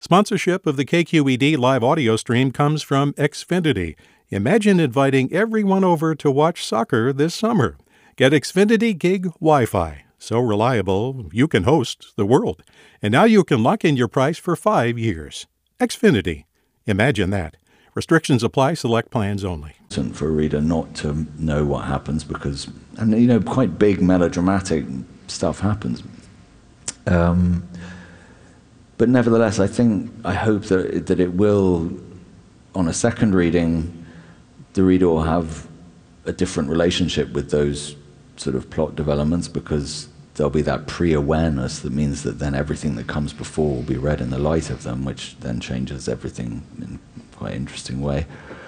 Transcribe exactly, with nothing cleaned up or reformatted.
Sponsorship of the K Q E D live audio stream comes from Xfinity. Imagine inviting everyone over to watch soccer this summer. Get Xfinity Gig Wi-Fi. So reliable, you can host the world. And now you can lock in your price for five years. Xfinity. Imagine that. Restrictions apply. Select plans only. For a reader not to know what happens because, and you know, quite big melodramatic stuff happens. Um, but nevertheless, I think, I hope that it, that it will, on a second reading, the reader will have a different relationship with those sort of plot developments because there'll be that pre-awareness that means that then everything that comes before will be read in the light of them, which then changes everything in quite an interesting way.